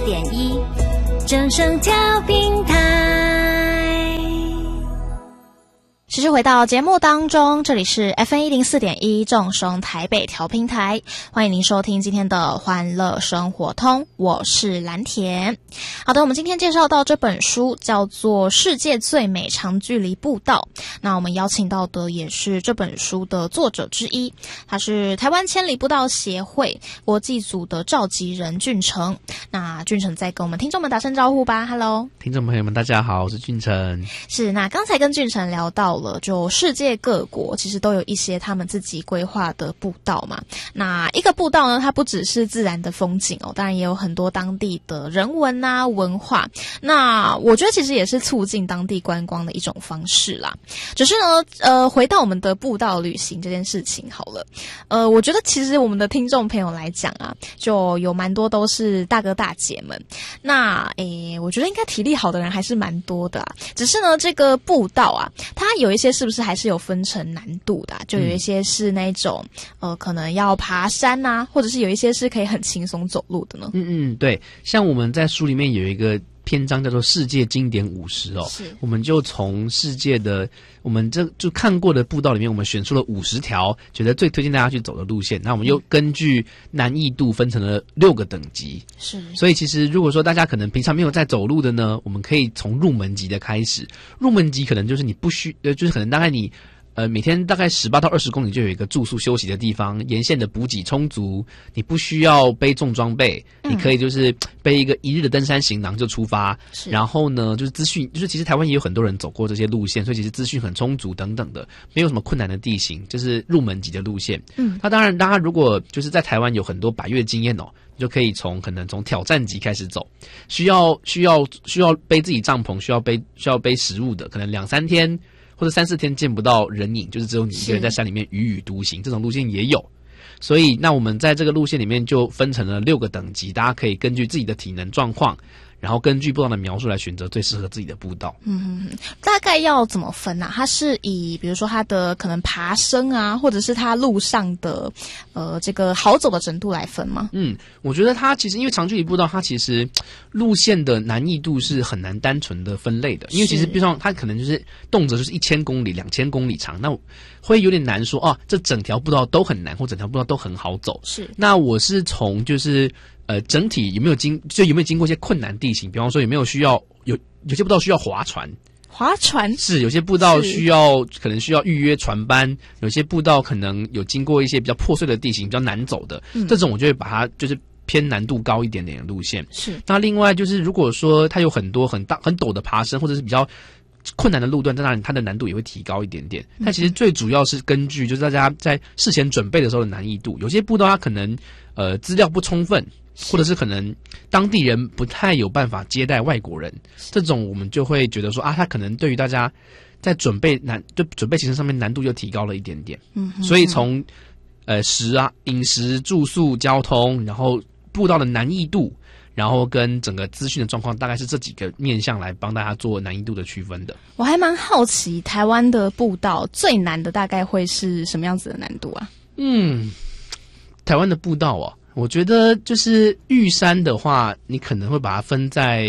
104.1正声调频台。持续回到节目当中，这里是 FM104.1 正声台北调频台，欢迎您收听今天的欢乐生活通，我是蓝田。好的，我们今天介绍到这本书叫做《世界最美长距离步道》，那我们邀请到的也是这本书的作者之一，他是台湾千里步道协会国际组的召集人俊成。那俊成再跟我们听众们打声招呼吧。 Hello， 听众朋友们大家好，我是俊成。 是，那刚才跟俊成聊到了就世界各国其实都有一些他们自己规划的步道嘛，那一个步道呢，它不只是自然的风景哦，当然也有很多当地的人文啊文化，那我觉得其实也是促进当地观光的一种方式啦。只是呢回到我们的步道旅行这件事情好了，我觉得其实我们的听众朋友来讲啊，就有蛮多都是大哥大姐们，那我觉得应该体力好的人还是蛮多的啊。只是呢这个步道啊，它有一些是不是还是有分成难度的啊，就有一些是那种可能要爬山啊，或者是有一些是可以很轻松走路的呢。 对，像我们在书里面有一个篇章叫做世界经典50哦，我们就从世界的我们这就看过的步道里面，我们选出了50条觉得最推荐大家去走的路线，那我们又根据难易度分成了6个等级。是，所以其实如果说大家可能平常没有在走路的呢，我们可以从入门级的开始。入门级可能就是你不需就是可能大概你每天大概18到20公里就有一个住宿休息的地方，沿线的补给充足，你不需要背重装备，你可以就是背一个1日的登山行囊就出发。然后呢就是资讯，就是其实台湾也有很多人走过这些路线，所以其实资讯很充足等等的，没有什么困难的地形，就是入门级的路线。那当然大家如果就是在台湾有很多百岳经验哦，你就可以可能从挑战级开始走，需要背自己帐篷，需要背食物的，可能2-3天或者3-4天见不到人影，就是只有你一个人在山里面踽踽独行，这种路线也有。所以那我们在这个路线里面就分成了6个等级，大家可以根据自己的体能状况，然后根据步道的描述来选择最适合自己的步道。 大概要怎么分啊？它是以比如说它的可能爬升啊，或者是它路上的这个好走的程度来分吗？ 我觉得它其实因为长距离步道，它其实路线的难易度是很难单纯的分类的，因为其实比如说它可能就是动辄就是1000公里、2000公里长，那会有点难说这整条步道都很难，或整条步道都很好走。是，那我是从就是整体有没有经过一些困难地形，比方说有没有需要有些步道需要划船。 划船是，有些步道可能需要预约船班，有些步道可能有经过一些比较破碎的地形，比较难走的，这种我就会把它就是偏难度高一点点的路线。是，那另外就是如果说它有很多很陡的爬升，或者是比较困难的路段，当然它的难度也会提高一点点。但其实最主要是根据就是大家在事前准备的时候的难易度，有些步道它可能资料不充分，或者是可能当地人不太有办法接待外国人，这种我们就会觉得说它可能对于大家在准备行程上面难度就提高了一点点。所以从饮食、住宿、交通，然后步道的难易度，然后跟整个资讯的状况，大概是这几个面向来帮大家做难易度的区分的。 我还蛮好奇台湾的步道最难的大概会是什么样子的难度啊？ 台湾的步道我觉得就是玉山的话，你可能会把它分在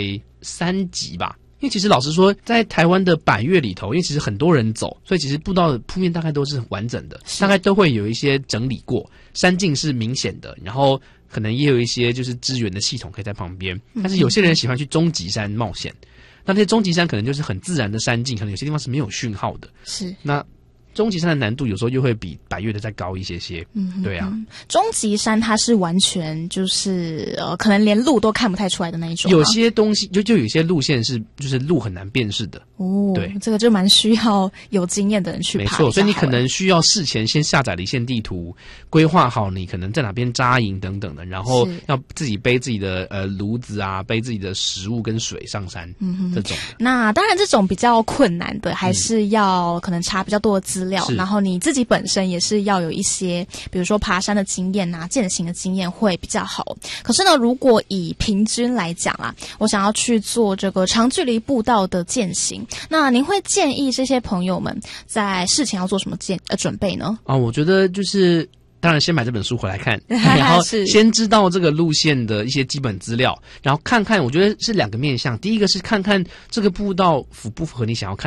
3级吧。因为其实老实说，在台湾的百岳里头，因为其实很多人走，所以其实步道的铺面大概都是很完整的，大概都会有一些整理过，山径是明显的，然后可能也有一些就是支援的系统可以在旁边。但是有些人喜欢去终极山冒险，那些终极山可能就是很自然的山径，可能有些地方是没有讯号的。是，那终极山的难度有时候又会比百岳的再高一些些。对啊， 终极山它是完全就是可能连路都看不太出来的那一种。 有些东西就有些路线是就是路很难辨识的。对， 这个就蛮需要有经验的人去爬。 没错，所以你可能需要事前先下载离线地图，规划好你可能在哪边扎营等等的，然后要自己背自己的炉子啊，背自己的食物跟水上山。这种。 那当然，这种比较困难的还是要可能查比较多的资料，然后你自己本身也是要有一些，比如说爬山的经验啊、健行的经验会比较好。可是呢，如果以平均来讲啦，我想要去做这个长距离步道的健行，那您会建议这些朋友们在事前要做什么准备呢？ 我觉得就是当然先买这本书回来看，然后先知道这个路线的一些基本资料，然后看看，我觉得是2个面向。第一个是看看这个步道符不符合你想要看